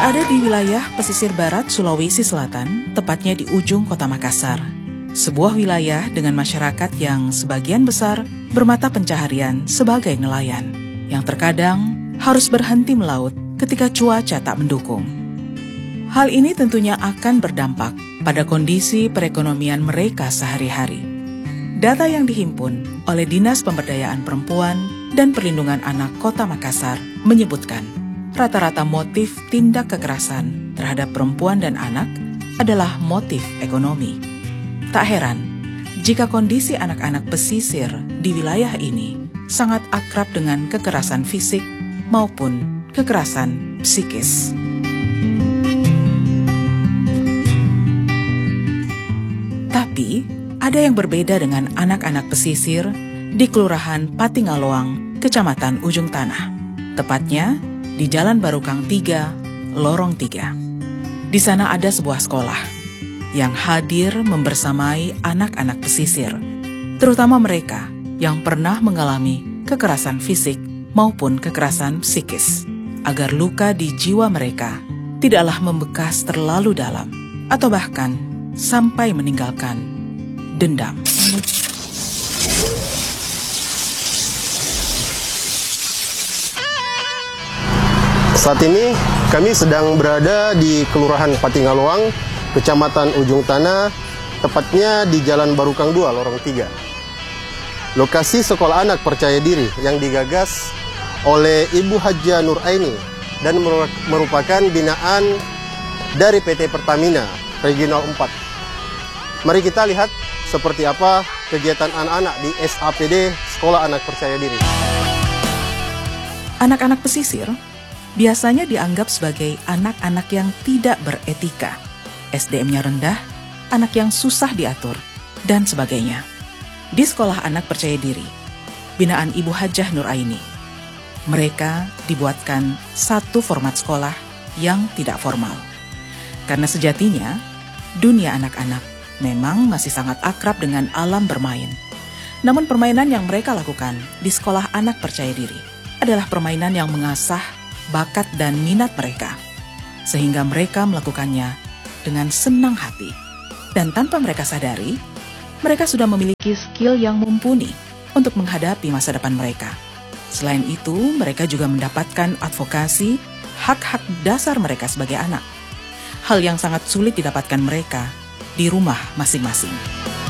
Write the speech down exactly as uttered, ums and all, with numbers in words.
Berada di wilayah pesisir barat Sulawesi Selatan, tepatnya di ujung kota Makassar. Sebuah wilayah dengan masyarakat yang sebagian besar bermata pencaharian sebagai nelayan, yang terkadang harus berhenti melaut ketika cuaca tak mendukung. Hal ini tentunya akan berdampak pada kondisi perekonomian mereka sehari-hari. Data yang dihimpun oleh Dinas Pemberdayaan Perempuan dan Perlindungan Anak Kota Makassar menyebutkan rata-rata motif tindak kekerasan terhadap perempuan dan anak adalah motif ekonomi. Tak heran jika kondisi anak-anak pesisir di wilayah ini sangat akrab dengan kekerasan fisik maupun kekerasan psikis. Tapi, ada yang berbeda dengan anak-anak pesisir di Kelurahan Patingaloang, Kecamatan Ujung Tanah. Tepatnya di Jalan Barukang tiga, Lorong tiga. Di sana ada sebuah sekolah yang hadir membersamai anak-anak pesisir, terutama mereka yang pernah mengalami kekerasan fisik maupun kekerasan psikis, agar luka di jiwa mereka tidaklah membekas terlalu dalam atau bahkan sampai meninggalkan dendam. Saat ini kami sedang berada di Kelurahan Patingaloang, Kecamatan Ujung Tanah, tepatnya di Jalan Barukang dua, Lorong tiga. Lokasi sekolah anak percaya diri yang digagas oleh Ibu Hajah Nur Aini dan merupakan binaan dari P T Pertamina Regional empat. Mari kita lihat seperti apa kegiatan anak-anak di S A P D Sekolah Anak Percaya Diri. Anak-anak pesisir biasanya dianggap sebagai anak-anak yang tidak beretika, S D M-nya rendah, anak yang susah diatur, dan sebagainya. Di Sekolah Anak Percaya Diri, binaan Ibu Hajah Nur Aini, mereka dibuatkan satu format sekolah yang tidak formal. Karena sejatinya, dunia anak-anak memang masih sangat akrab dengan alam bermain. Namun permainan yang mereka lakukan di Sekolah Anak Percaya Diri adalah permainan yang mengasah bakat dan minat mereka, sehingga mereka melakukannya dengan senang hati. Dan tanpa mereka sadari, mereka sudah memiliki skill yang mumpuni untuk menghadapi masa depan mereka. Selain itu, mereka juga mendapatkan advokasi hak-hak dasar mereka sebagai anak, hal yang sangat sulit didapatkan mereka di rumah masing-masing.